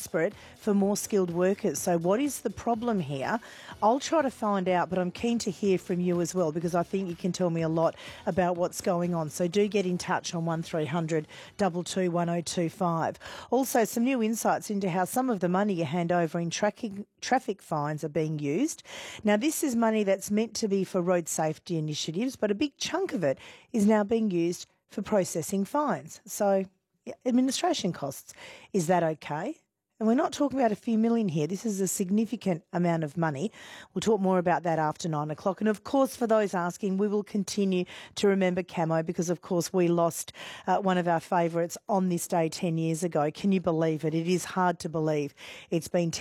desperate for more skilled workers. So what is the problem here? I'll try to find out, but I'm keen to hear from you as well, because I think you can tell me a lot about what's going on. So do get in touch on 1300 22 1025. Also, some new insights into how some of the money you hand over in traffic fines are being used. Now, this is money that's meant to be for road safety initiatives, but a big chunk of it is now being used for processing fines. So, administration costs. Is that okay? And we're not talking about a few million here. This is a significant amount of money. We'll talk more about that after 9 o'clock. And, of course, for those asking, we will continue to remember Camo because, of course, we lost one of our favourites on this day 10 years ago. Can you believe it? It is hard to believe. It's been